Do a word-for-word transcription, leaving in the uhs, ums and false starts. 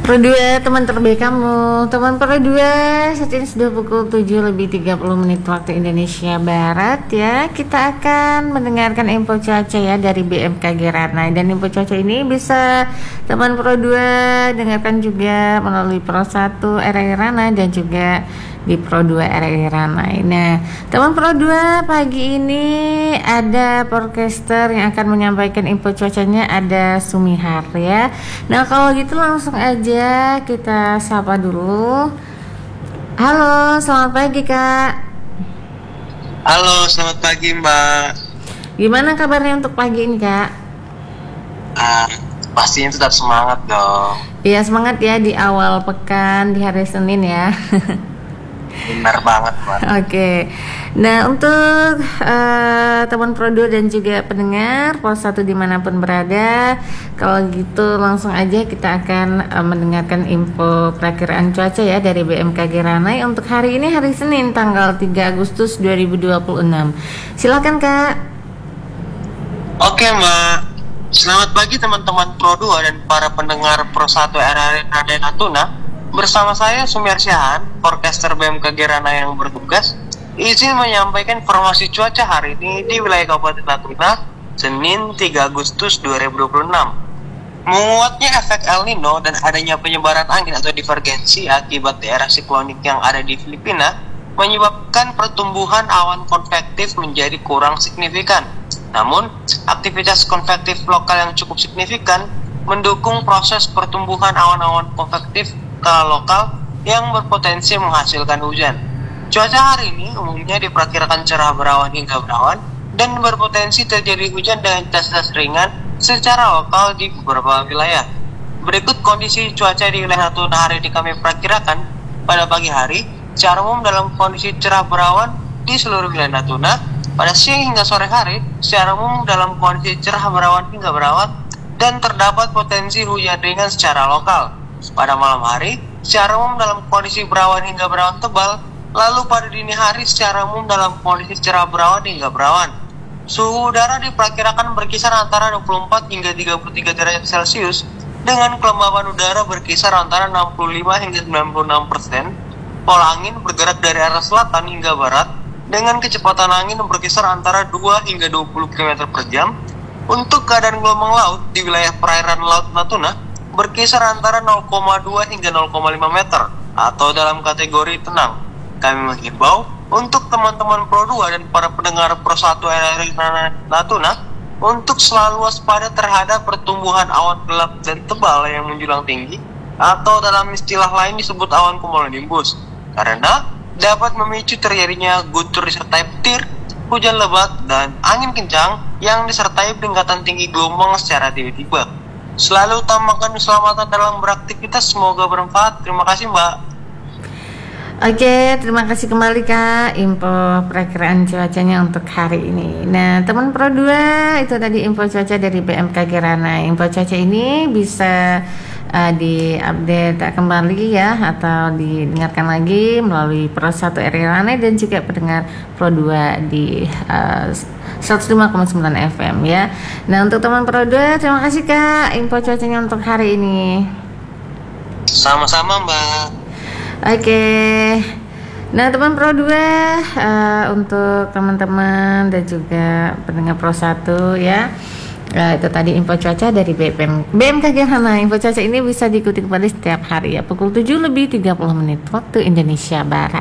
Pro dua, teman terbaik kamu. Teman Pro dua, saat ini sudah pukul tujuh lebih tiga puluh menit waktu Indonesia Barat ya. Kita akan mendengarkan info cuaca ya dari B M K G Ranai. Dan info cuaca ini bisa teman Pro dua dengarkan juga melalui Pro satu R I Ranai dan juga di Pro dua R I Ranai. Nah, teman Pro dua, pagi ini ada podcaster yang akan menyampaikan info cuacanya, ada Sumihar ya. Nah, kalau gitu langsung aja kita sapa dulu. Halo, selamat pagi Kak. Halo, selamat pagi Mbak. Gimana kabarnya untuk pagi ini Kak? Ah, pastinya tetap semangat dong. Iya, semangat ya di awal pekan di hari Senin ya. Benar banget Mbak. Oke, nah untuk uh, teman Pro dua dan juga pendengar Pro satu dimanapun berada, kalau gitu langsung aja kita akan uh, mendengarkan info perakiraan cuaca ya dari B M K G Ranai untuk hari ini, hari Senin tanggal tiga Agustus dua ribu dua puluh enam. Silakan Kak. Oke Mbak, selamat pagi teman-teman Pro dua dan para pendengar Pro satu R R Ranai Natuna. Bersama saya Sumihar Syahan, forecaster B M K G Ranai yang bertugas, izin menyampaikan informasi cuaca hari ini di wilayah Kabupaten Natuna, Senin tiga Agustus dua ribu dua puluh enam. Menguatnya efek El Nino dan adanya penyebaran angin atau divergensi akibat daerah siklonik yang ada di Filipina menyebabkan pertumbuhan awan konvektif menjadi kurang signifikan. Namun, aktivitas konvektif lokal yang cukup signifikan mendukung proses pertumbuhan awan-awan konvektif skala lokal yang berpotensi menghasilkan hujan. Cuaca hari ini umumnya diperkirakan cerah berawan hingga berawan dan berpotensi terjadi hujan dengan intensitas ringan secara lokal di beberapa wilayah. Berikut kondisi cuaca di wilayah Natuna hari ini kami perkirakan. Pada pagi hari, secara umum dalam kondisi cerah berawan di seluruh wilayah Natuna. Pada siang hingga sore hari, secara umum dalam kondisi cerah berawan hingga berawan dan terdapat potensi hujan ringan secara lokal. Pada malam hari, secara umum dalam kondisi berawan hingga berawan tebal, lalu pada dini hari secara umum dalam kondisi cerah berawan hingga berawan. Suhu udara diperkirakan berkisar antara dua puluh empat hingga tiga puluh tiga derajat Celcius dengan kelembaban udara berkisar antara enam puluh lima hingga sembilan puluh enam persen. Pola angin bergerak dari arah selatan hingga barat dengan kecepatan angin berkisar antara dua hingga dua puluh kilometer per jam. Untuk keadaan gelombang laut di wilayah perairan Laut Natuna berkisar antara nol koma dua hingga nol koma lima meter atau dalam kategori tenang. Kami menghimbau untuk teman-teman Pro dua dan para pendengar Pro satu R R Natuna untuk selalu waspada terhadap pertumbuhan awan gelap dan tebal yang menjulang tinggi atau dalam istilah lain disebut awan cumulonimbus, karena dapat memicu terjadinya guntur disertai petir, hujan lebat, dan angin kencang yang disertai peningkatan tinggi gelombang secara tiba-tiba. Selalu utamakan keselamatan dalam beraktivitas, semoga bermanfaat. Terima kasih Mbak. Oke, terima kasih kembali Kak info perakiraan cuacanya untuk hari ini. Nah, teman Pro dua, itu tadi info cuaca dari B M K G Ranai. Info cuaca ini bisa uh, diupdate kembali ya atau didengarkan lagi melalui Pro satu R I Ranai dan juga pendengar Pro dua di uh, seratus lima koma sembilan F M ya. Nah, untuk teman Pro dua, terima kasih Kak info cuacanya untuk hari ini. Sama-sama Mbak. Oke. Nah, teman Pro dua, uh, untuk teman-teman dan juga pendengar Pro satu ya. Uh, itu tadi info cuaca dari B M, B M K G Ranai. Info cuaca ini bisa diikuti kembali setiap hari ya pukul tujuh lebih tiga puluh menit waktu Indonesia Barat.